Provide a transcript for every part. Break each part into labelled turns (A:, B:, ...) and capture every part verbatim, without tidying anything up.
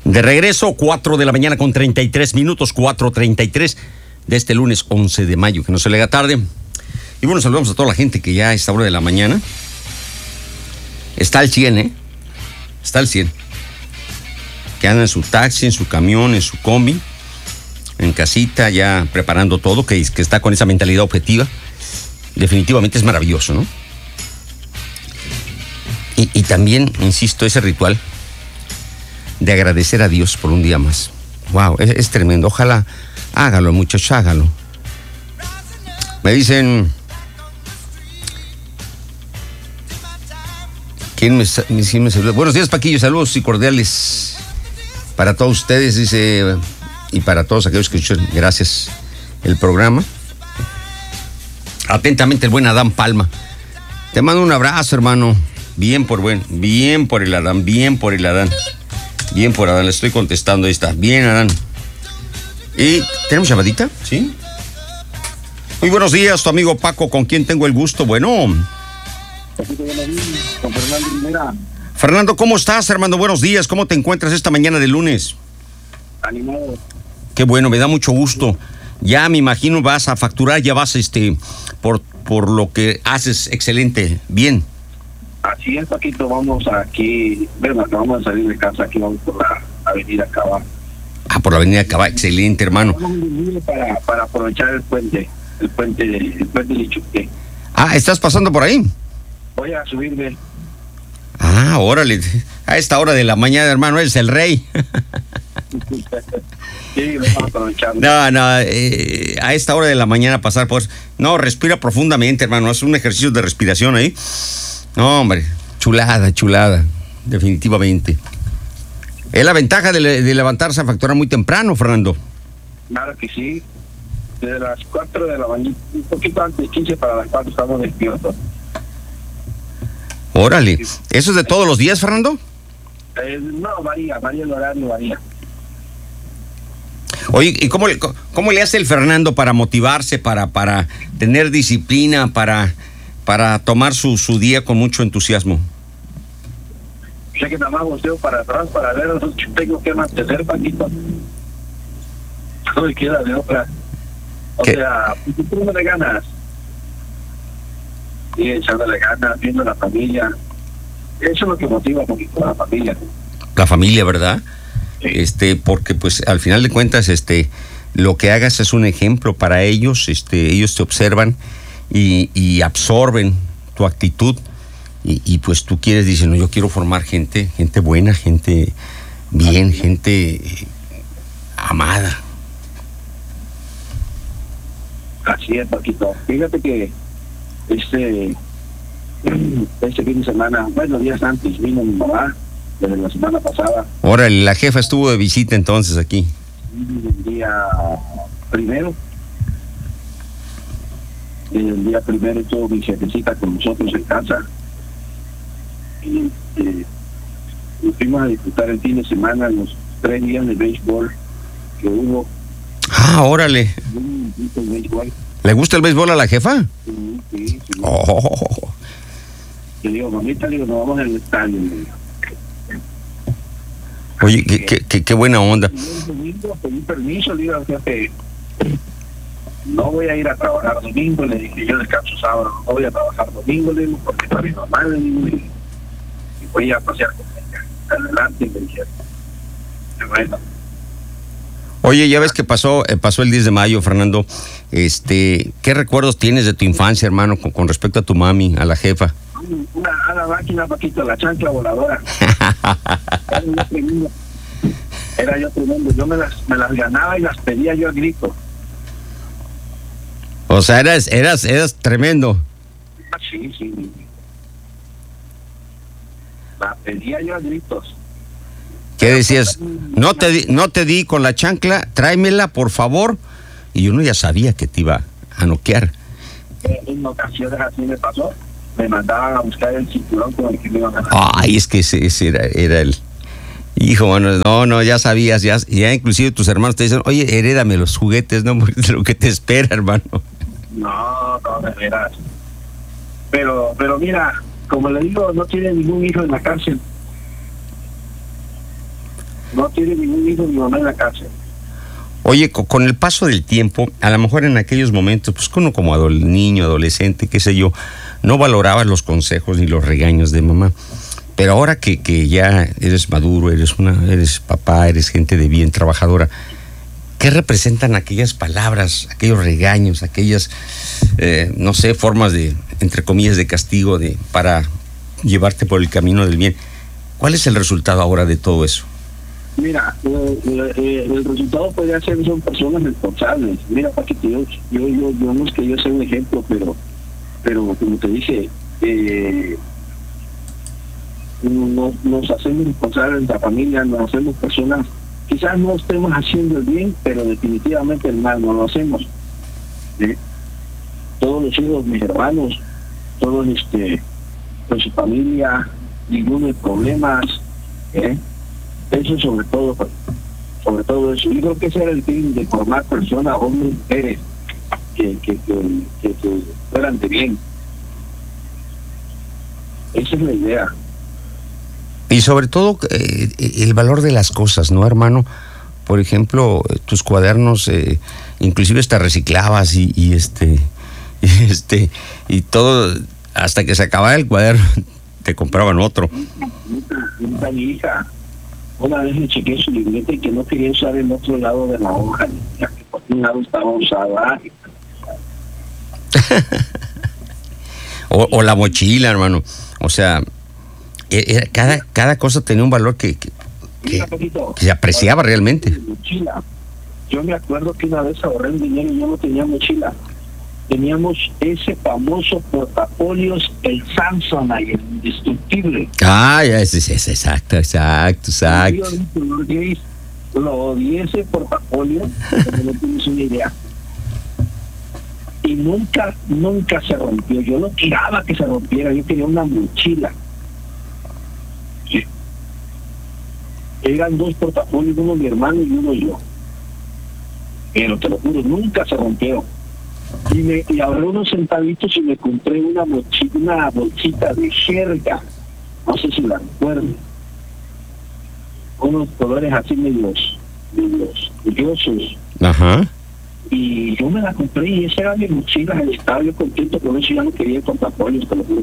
A: De regreso, cuatro de la mañana con treinta y tres minutos, cuatro treinta y tres de este lunes once de mayo, que no se le haga tarde. Y bueno, saludamos a toda la gente que ya a esta hora de la mañana está al cien, ¿eh? Está al cien. Que anda en su taxi, en su camión, en su combi, en casita, ya preparando todo, que, que está con esa mentalidad objetiva. Definitivamente es maravilloso, ¿no? Y, y también, insisto, ese ritual de agradecer a Dios por un día más. Wow, es, es tremendo. Ojalá hágalo, muchachos, hágalo. Me dicen... ¿Quién me, me, quién me saluda? Buenos días, Paquillo, saludos y cordiales para todos ustedes, dice, y para todos aquellos que escuchan, gracias, el programa. Atentamente el buen Adán Palma. Te mando un abrazo, hermano. Bien por buen, bien por el Adán, bien por el Adán. Bien por Adán, le estoy contestando, ahí está. Bien, Adán. ¿Y tenemos llamadita? ¿Sí? Muy buenos días, tu amigo Paco, ¿con quién tengo el gusto? Bueno.
B: Con Fernando Rivera.
A: Fernando, ¿cómo estás, hermano? Buenos días, ¿cómo te encuentras esta mañana de lunes?
B: Animado.
A: Qué bueno, me da mucho gusto. Ya me imagino vas a facturar, ya vas este por, por lo que haces excelente, bien.
B: Así es, Paquito, vamos aquí, bueno, acabamos de salir de casa, aquí vamos por la avenida Cava.
A: Ah, por la avenida Cava, excelente, hermano.
B: Para, para aprovechar el puente, el puente, el puente de Lichuque.
A: Ah, ¿estás pasando por ahí?
B: Voy a subirme.
A: Ah, órale, a esta hora de la mañana, hermano, eres el rey.
B: Sí, vamos a aprovechar.
A: No, no, eh, a esta hora de la mañana pasar por... No, respira profundamente, hermano, haz un ejercicio de respiración ahí. No, hombre, chulada, chulada, definitivamente. Es la ventaja de, le, de levantarse a facturar muy temprano, Fernando.
B: Claro que sí. Desde las cuatro de la mañana, un poquito antes, quince para las cuatro estamos despiertos.
A: Órale, ¿eso es de todos los días, Fernando?
B: Eh, no, varía, varía el horario, varía.
A: Oye, ¿y cómo, cómo le hace el Fernando para motivarse, para, para tener disciplina, para, para tomar su, su día con mucho entusiasmo?
B: Sé que nada más volteo para atrás para ver lo que tengo que mantener, Paquito. No me queda de otra. O
A: ¿Qué?
B: sea, tú no le ganas. Y echándole ganas, viendo a la familia. Eso es lo que motiva un poquito a la familia.
A: La familia, ¿verdad?
B: Sí.
A: Este, porque pues al final de cuentas, este, lo que hagas es un ejemplo para ellos, este, ellos te observan y, y absorben tu actitud y, y pues tú quieres, dices, no, yo quiero formar gente, gente buena, gente bien, gente eh, amada.
B: Así es, Paquito. Fíjate que este este fin de semana, bueno, días antes vino mi mamá, desde la semana pasada.
A: Órale, la jefa estuvo de visita entonces aquí.
B: El día primero, el día primero estuvo mi jefecita con nosotros en casa y eh, nos fuimos a disfrutar el fin de semana, los tres días de béisbol que hubo.
A: Ah, órale.
B: El béisbol.
A: ¿Le gusta el béisbol a la jefa?
B: Sí, sí, sí.
A: Oh.
B: Le digo, mamita, le digo, nos vamos al estadio.
A: Oye, qué, qué, qué, qué buena onda.
B: El domingo pedí permiso, le digo al jefe, no voy a ir a trabajar domingo, le dije, yo descanso sábado, no voy a trabajar domingo, le digo, porque para mi mamá, le digo, y, y voy a pasear con ella. Adelante, le dije. Bueno.
A: Oye, ya ves que pasó eh, pasó el diez de mayo, Fernando. Este, ¿qué recuerdos tienes de tu infancia, hermano, con, con respecto a tu mami, a la jefa?
B: Una, a la máquina, Paquito, la chancla voladora. Era yo tremendo. Era yo tremendo. Yo me las, me las ganaba y las pedía yo a grito.
A: O sea, eras, eras, eras tremendo.
B: Ah, sí, sí. La pedía yo a gritos.
A: ¿Qué decías? No te di, no te di con la chancla, tráemela, por favor. Y uno ya sabía que te iba a noquear.
B: En ocasiones así me pasó. Me mandaban a buscar el cinturón con el que me iban a ganar.
A: Ay, es que ese, ese era, era el... Hijo, bueno, no, no, ya sabías, ya, ya inclusive tus hermanos te dicen, oye, herédame los juguetes, ¿no? Porque es lo que te espera, hermano.
B: No, no, de veras. Pero, pero mira, como le digo, no tiene ningún hijo en la cárcel. No tiene ningún hijo ni mamá en la cárcel.
A: Oye, con el paso del tiempo, a lo mejor en aquellos momentos, pues uno como adol- niño, adolescente, qué sé yo, no valoraba los consejos ni los regaños de mamá. Pero ahora que, que ya eres maduro, eres una, eres papá, eres gente de bien, trabajadora, ¿qué representan aquellas palabras, aquellos regaños, aquellas, eh, no sé, formas de, entre comillas, de castigo de para llevarte por el camino del bien? ¿Cuál es el resultado ahora de todo eso?
B: Mira, eh, eh, el resultado podría ser son personas responsables. Mira, Paquito, yo, yo, yo, yo no es que yo sea un ejemplo, pero, pero como te dije, eh, nos, nos hacemos responsables de la familia, nos hacemos personas, quizás no estemos haciendo el bien, pero definitivamente el mal no lo hacemos. ¿Sí? Todos los hijos, mis hermanos, todos este, con su familia, ninguno de problemas, ¿eh? Eso sobre todo, sobre todo eso. Yo creo que ese era el fin de formar personas, hombres y mujeres, que, que, que, que, que fueran de bien. Esa es la idea.
A: Y sobre todo eh, el valor de las cosas, ¿no, hermano? Por ejemplo, tus cuadernos, eh, inclusive hasta reciclabas y, y este, y este, y todo, hasta que se acababa el cuaderno, te compraban otro.
B: Nunca, nunca mi hija. Una vez le chequeé su libreta y que no quería usar el otro lado de la hoja, ya que por un lado estaba usada.
A: o, o la mochila, hermano. O sea, era, cada, cada cosa tenía un valor que, que, que, que se apreciaba realmente.
B: Mochila. Yo me acuerdo que una vez ahorré el dinero y yo no tenía mochila. Teníamos ese famoso portafolios, el Samsung, el indestructible.
A: Ah, ya, es, es, es, exacto, exacto, exacto.
B: Yo lo odié, lo odié ese portafolio, como no tienes una idea. Y nunca, nunca se rompió. Yo no quería que se rompiera, yo quería una mochila. Sí. Eran dos portafolios, uno mi hermano y uno yo. Pero te lo juro, nunca se rompieron. Y me y ahorré unos centavitos y me compré una mochila, una bolsita de jerga, no sé si la recuerdo, unos colores así medios, medios curiosos.
A: Ajá.
B: Y yo me la compré y esa era mi mochila, estaba yo contento con eso, ya no quería portafolios, te lo juro.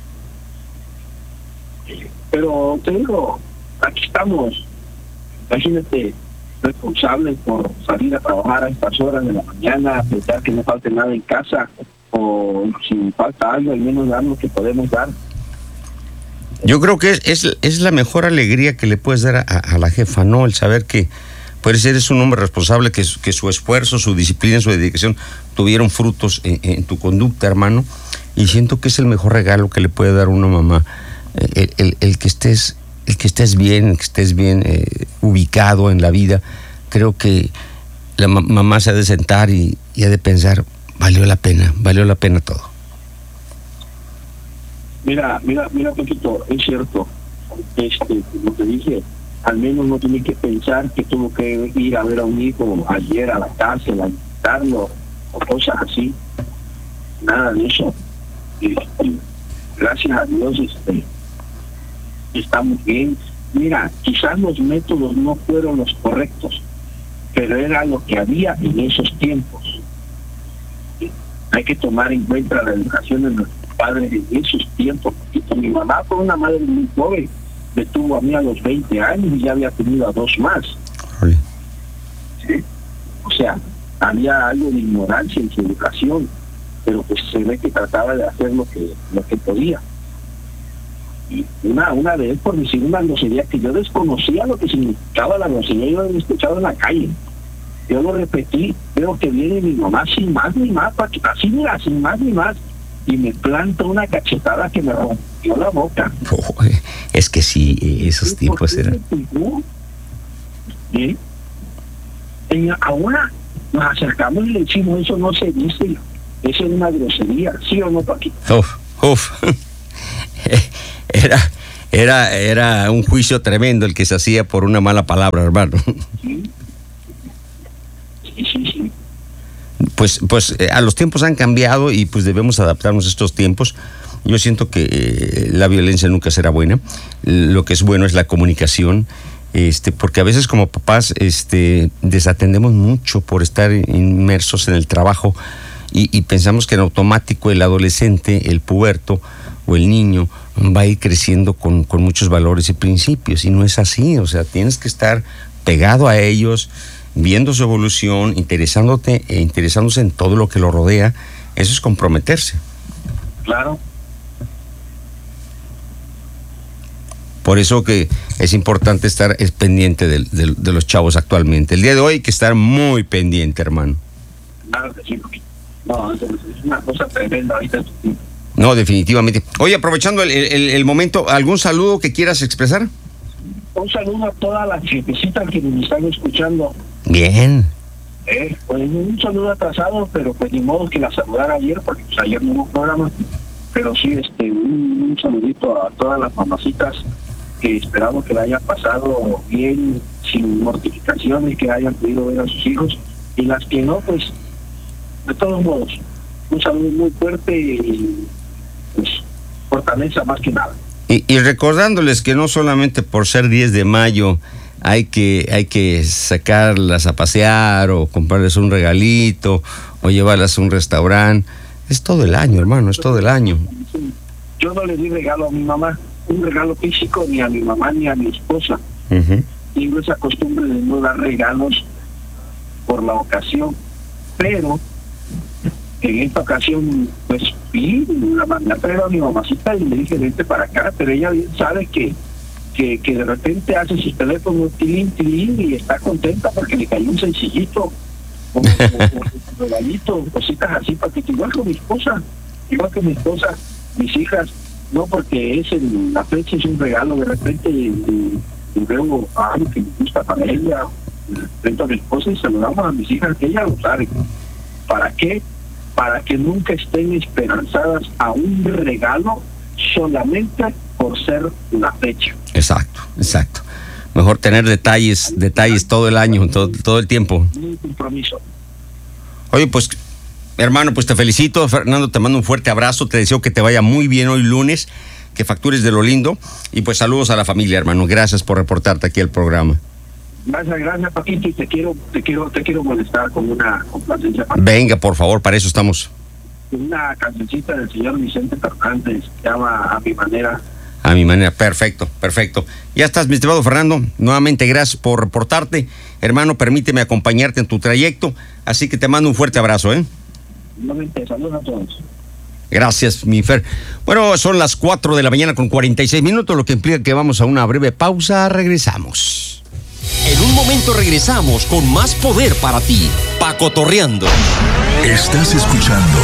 B: Pero te digo, aquí estamos, imagínate, responsables por salir a trabajar a estas horas de la mañana, pensar que no falte nada en casa, o si falta algo, al menos dar lo que podemos dar.
A: Yo creo que es, es, es la mejor alegría que le puedes dar a, a la jefa, ¿no? El saber que pues eres un hombre responsable, que, que su esfuerzo, su disciplina, su dedicación tuvieron frutos en, en tu conducta, hermano, y siento que es el mejor regalo que le puede dar una mamá, el, el, el que estés el que estés bien, el que estés bien eh, ubicado en la vida. Creo que la ma- mamá se ha de sentar y, y ha de pensar, valió la pena, valió la pena todo.
B: Mira, mira, mira, poquito, es cierto, este, como te dije, al menos no tiene que pensar que tuvo que ir a ver a un hijo ayer a la cárcel, a visitarlo, o cosas así, nada de eso. Este, gracias a Dios, este, estamos bien. Mira, quizás los métodos no fueron los correctos, pero era lo que había en esos tiempos. Hay que tomar en cuenta la educación de nuestros padres en esos tiempos. Mi mamá fue una madre muy joven, me tuvo a mí a los veinte años y ya había tenido a dos más. ¿Sí? O sea, había algo de ignorancia en su educación, pero pues se ve que trataba de hacer lo que, lo que podía. Y una, una vez, por decir una grosería que yo desconocía lo que significaba la grosería, yo lo había escuchado en la calle. Yo lo repetí, veo que viene mi mamá sin más ni más, así mira, sin más ni más, y me planta una cachetada que me rompió la boca.
A: Oh, es que sí, esos tiempos eran...
B: ¿Sí? Y ahora nos acercamos y le decimos, eso no se dice, eso es una grosería, ¿sí o no, Paquito?
A: Uf, uf. Era, era, era un juicio tremendo el que se hacía por una mala palabra, hermano.
B: Sí, sí, sí. sí.
A: Pues, pues eh, a los tiempos han cambiado y pues debemos adaptarnos a estos tiempos. Yo siento que eh, la violencia nunca será buena. Lo que es bueno es la comunicación, este, porque a veces como papás este, desatendemos mucho por estar inmersos en el trabajo y, y pensamos que en automático el adolescente, el puberto o el niño va a ir creciendo con, con muchos valores y principios, y no es así. O sea, tienes que estar pegado a ellos, viendo su evolución, interesándote e interesándose en todo lo que lo rodea. Eso es comprometerse.
B: Claro.
A: Por eso que es importante estar es pendiente de, de, de los chavos actualmente. El día de hoy hay que estar muy pendiente, hermano.
B: Claro que sí. No, es una cosa tremenda ahorita.
A: No, definitivamente. Oye, aprovechando el, el, el momento, ¿algún saludo que quieras expresar?
B: Un saludo a todas las gentecitas que nos están escuchando.
A: Bien.
B: Eh, pues un saludo atrasado, pero pues ni modo que la saludara ayer, porque pues ayer no hubo programa. Pero sí, este, un, un saludito a todas las mamacitas, que esperamos que la hayan pasado bien, sin mortificaciones, que hayan podido ver a sus hijos, y las que no, pues, de todos modos, un saludo muy fuerte y pues fortaleza más que nada.
A: Y, y recordándoles que no solamente por ser diez de mayo hay que, hay que sacarlas a pasear o comprarles un regalito o llevarlas a un restaurante. Es todo el año, hermano, es todo el año.
B: Yo no le di regalo a mi mamá, un regalo físico, ni a mi mamá ni a mi esposa.
A: Uh-huh.
B: Tengo esa costumbre de no dar regalos por la ocasión, pero en esta ocasión pues vi, la mandé a traer a mi mamacita y le dije vente para acá, pero ella bien sabe que que, que de repente hace su teléfono tilín, tilín y está contenta porque le cayó un sencillito o, o, o un regalito, cositas así, para que igual con mi esposa, igual que mi esposa, mis hijas, no porque es el, la fecha es un regalo, de repente y, y, y veo algo que me gusta para ella, frente a mi esposa y saludamos a mis hijas, que ella lo sabe. ¿Para qué? Para que nunca estén esperanzadas a un regalo solamente por ser la fecha.
A: Exacto, exacto. Mejor tener detalles, detalles todo el año, todo, todo el tiempo.
B: Un compromiso.
A: Oye, pues, hermano, pues te felicito, Fernando, te mando un fuerte abrazo, te deseo que te vaya muy bien hoy lunes, que factures de lo lindo, y pues saludos a la familia, hermano. Gracias por reportarte aquí al programa.
B: Gracias, gracias, Paquito, y te quiero, te quiero, te quiero molestar con una complacencia.
A: Venga, por favor, para eso estamos.
B: Una cancioncita del señor Vicente Fernández, se llama A Mi Manera.
A: A mi manera, perfecto, perfecto. Ya estás, mi estimado Fernando, nuevamente gracias por reportarte. Hermano, permíteme acompañarte en tu trayecto, así que te mando un fuerte abrazo, ¿eh?
B: Nuevamente, saludos a todos.
A: Gracias, mi Fer. Bueno, son las cuatro de la mañana con cuarenta y seis minutos, lo que implica que vamos a una breve pausa. Regresamos.
C: En un momento regresamos con más poder para ti, Pacotorreando.
D: Estás escuchando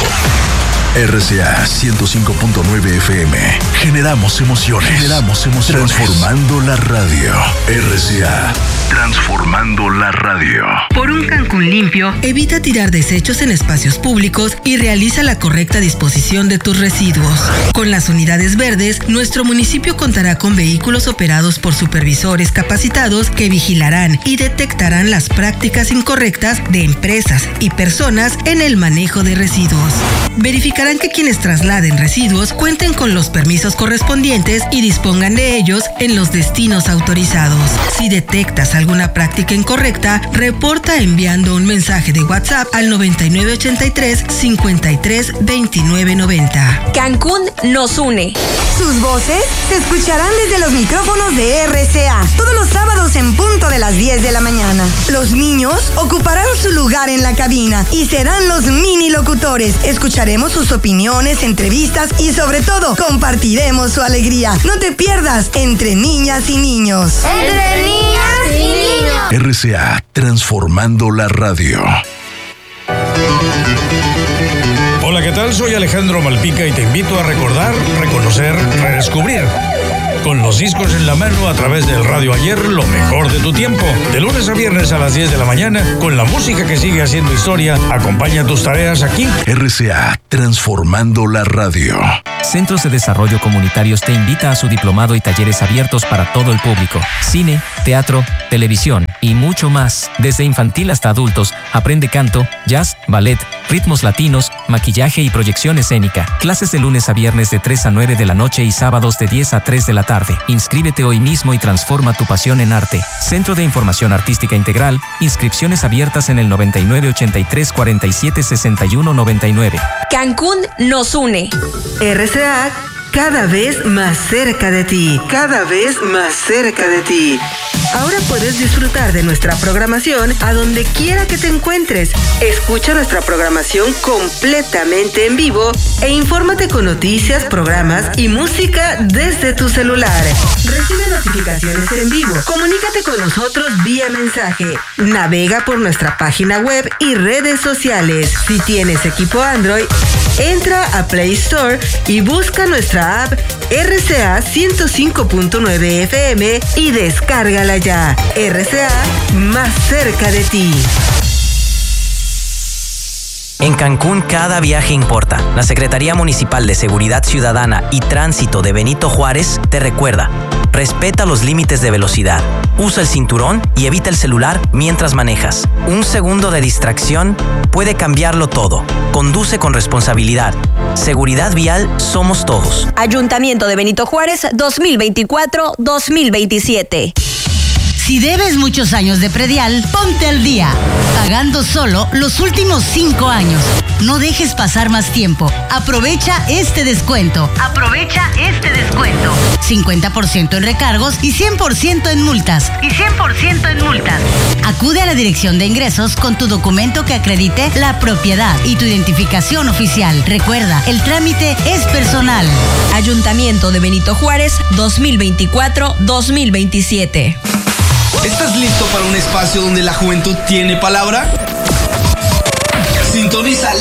D: R C A ciento cinco punto nueve F M. Generamos emociones. Generamos emociones. Transformando la radio. R C A. Transformando la radio.
E: Por un Cancún limpio, evita tirar desechos en espacios públicos y realiza la correcta disposición de tus residuos. Con las unidades verdes, nuestro municipio contará con vehículos operados por supervisores capacitados que vigilarán y detectarán las prácticas incorrectas de empresas y personas en el manejo de residuos. Verificarán que quienes trasladen residuos cuenten con los permisos correspondientes y dispongan de ellos en los destinos autorizados. Si detectas alguna práctica incorrecta, reporta enviando un mensaje de WhatsApp al noventa y nueve ochenta y tres cincuenta y tres veintinueve noventa.
F: Cancún nos une.
G: Sus voces se escucharán desde los micrófonos de R C A todos los sábados en punto de las diez de la mañana. Los niños ocuparán su lugar en la cabina y serán los mini locutores. Escucharemos sus opiniones, entrevistas y sobre todo compartiremos su alegría. No te pierdas Entre Niñas y Niños.
F: Entre niñas y niños.
D: R C A, transformando la radio.
H: Hola, ¿qué tal? Soy Alejandro Malpica y te invito a recordar, reconocer, redescubrir. Con los discos en la mano a través del Radio Ayer, lo mejor de tu tiempo. De lunes a viernes a las diez de la mañana, con la música que sigue haciendo historia, acompaña tus tareas aquí.
D: R C A, transformando la radio.
I: Centros de Desarrollo Comunitarios te invita a su diplomado y talleres abiertos para todo el público. Cine, teatro, televisión y mucho más. Desde infantil hasta adultos, aprende canto, jazz, ballet, ritmos latinos, maquillaje y proyección escénica. Clases de lunes a viernes de tres a nueve de la noche y sábados de diez a tres de la tarde. Inscríbete hoy mismo y transforma tu pasión en arte. Centro de Información Artística Integral. Inscripciones abiertas en el noventa y nueve ochenta y tres cuarenta y siete sesenta y uno noventa y nueve.
F: Cancún nos une.
E: R C A, cada vez más cerca de ti. Cada vez más cerca de ti. Ahora puedes disfrutar de nuestra programación a donde quiera que te encuentres. Escucha nuestra programación completamente en vivo e infórmate con noticias, programas y música desde tu celular. Recibe notificaciones en vivo. Comunícate con nosotros vía mensaje. Navega por nuestra página web y redes sociales. Si tienes equipo Android, entra a Play Store y busca nuestra app R C A ciento cinco punto nueve F M y descárgala ya. R C A, más cerca de ti.
J: En Cancún cada viaje importa. La Secretaría Municipal de Seguridad Ciudadana y Tránsito de Benito Juárez te recuerda: respeta los límites de velocidad, usa el cinturón y evita el celular mientras manejas. Un segundo de distracción puede cambiarlo todo. Conduce con responsabilidad. Seguridad vial somos todos.
F: Ayuntamiento de Benito Juárez dos mil veinticuatro dos mil veintisiete.
K: Si debes muchos años de predial, ponte al día, pagando solo los últimos cinco años. No dejes pasar más tiempo. Aprovecha este descuento. Aprovecha este descuento. cincuenta por ciento en recargos y cien por ciento en multas. Y cien por ciento en multas. Acude a la Dirección de Ingresos con tu documento que acredite la propiedad y tu identificación oficial. Recuerda, el trámite es personal.
F: Ayuntamiento de Benito Juárez dos mil veinticuatro dos mil veintisiete.
L: ¿Estás listo para un espacio donde la juventud tiene palabra? Sintoniza